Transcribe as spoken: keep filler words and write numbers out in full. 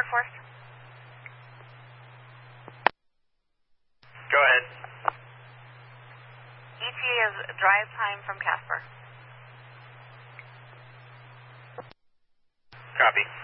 Force. Go ahead. E T A is drive time from Casper. Copy.